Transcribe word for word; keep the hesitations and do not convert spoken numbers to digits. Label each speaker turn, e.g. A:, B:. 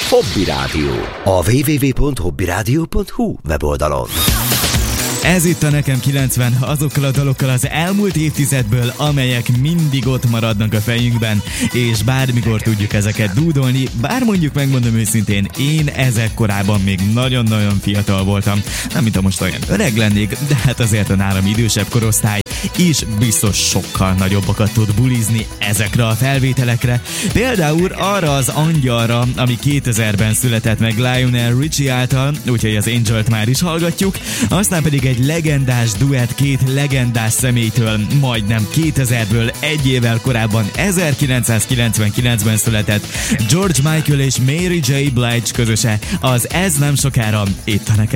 A: Hobby Rádió. A double-u double-u double-u pont hobby rádió pont hu weboldalon.
B: Ez itt a Nekem kilencven, azokkal a dalokkal az elmúlt évtizedből, amelyek mindig ott maradnak a fejünkben, és bármikor tudjuk ezeket dúdolni, bár mondjuk megmondom őszintén, én ezek korában még nagyon-nagyon fiatal voltam. Nem mint a most olyan öreg lennék, de hát azért a nálam idősebb korosztály is biztos sokkal nagyobbakat tud bulizni ezekre a felvételekre. Például arra az angyalra, ami kétezerben született meg Lionel Richie által, úgyhogy az Angelt már is hallgatjuk, aztán pedig egy legendás duett két legendás személytől, majdnem kétezerből egy évvel korábban ezerkilencszázkilencvenkilencben született George Michael és Mary J. Blige közöse, az Ez nem sokára itt a Nekem